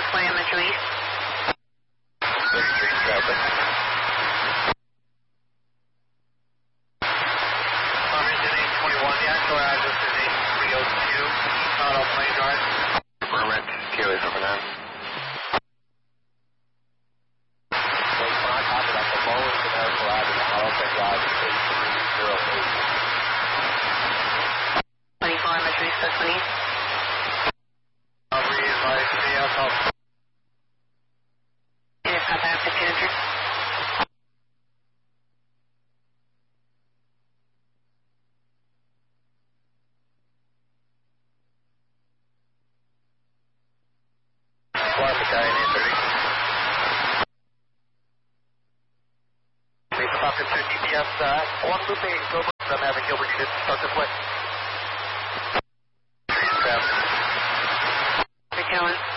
620 Metro East. 33 traffic. Origin 821, the actual address is 8302, Auto Plane Drive. Affirmative, KOA 79. One loop 8, go from Maverick Gilbert unit, start this way. Recalling.